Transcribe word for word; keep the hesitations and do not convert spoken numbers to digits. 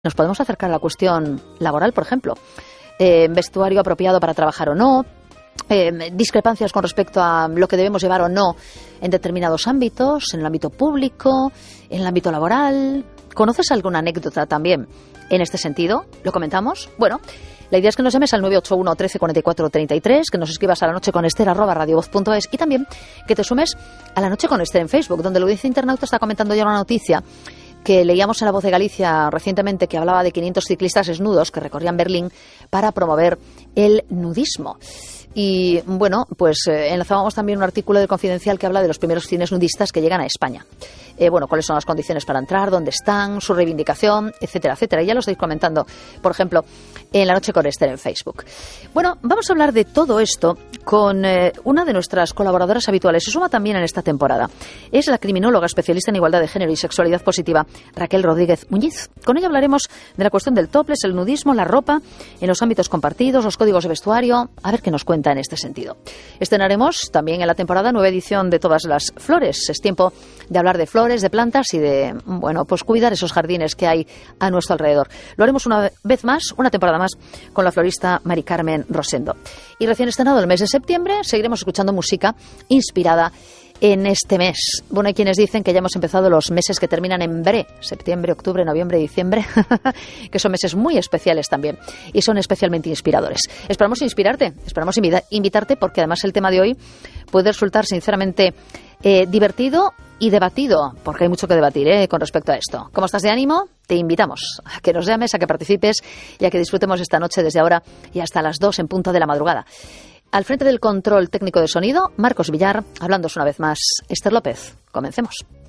Nos podemos acercar a la cuestión laboral, por ejemplo. Eh, vestuario apropiado para trabajar o no. Eh, discrepancias con respecto a lo que debemos llevar o no en determinados ámbitos, en el ámbito público, en el ámbito laboral. ¿Conoces alguna anécdota también en este sentido? ¿Lo comentamos? Bueno, la idea es que nos llames al nueve ocho uno, trece, cuarenta y cuatro, treinta y tres, que nos escribas a la noche con Esther arroba radiovoz punto es y también que te sumes a la noche con Esther en Facebook, donde la audiencia internauta está comentando ya una noticia que leíamos en La Voz de Galicia recientemente, que hablaba de quinientos ciclistas desnudos que recorrían Berlín para promover el nudismo. Y bueno, pues eh, enlazábamos también un artículo del Confidencial que habla de los primeros cines nudistas que llegan a España. Eh, bueno, cuáles son las condiciones para entrar, dónde están, su reivindicación, etcétera, etcétera. Y ya lo estáis comentando, por ejemplo, en La Noche con Esther en Facebook. Bueno, vamos a hablar de todo esto con eh, una de nuestras colaboradoras habituales. Se suma también en esta temporada. Es la criminóloga especialista en igualdad de género y sexualidad positiva, Raquel Rodríguez Muñiz. Con ella hablaremos de la cuestión del topless, el nudismo, la ropa, en los ámbitos compartidos, los códigos de vestuario. A ver qué nos cuenta en este sentido. Estrenaremos también en la temporada nueva edición de Todas las Flores. Es tiempo de hablar de flores, de plantas y de, bueno, pues cuidar esos jardines que hay a nuestro alrededor. Lo haremos una vez más, una temporada más, con la florista Mari Carmen Rosendo. Y recién estrenado el mes de septiembre, seguiremos escuchando música inspirada en este mes. Bueno, hay quienes dicen que ya hemos empezado los meses que terminan en bre, septiembre, octubre, noviembre, diciembre, que son meses muy especiales también y son especialmente inspiradores. Esperamos inspirarte, esperamos invita- invitarte porque además el tema de hoy puede resultar sinceramente eh, divertido y debatido, porque hay mucho que debatir eh, con respecto a esto. ¿Cómo estás de ánimo? Te invitamos a que nos llames, a que participes y a que disfrutemos esta noche desde ahora y hasta las dos en punto de la madrugada. Al frente del control técnico de sonido, Marcos Villar, hablándoos una vez más, Esther López. Comencemos.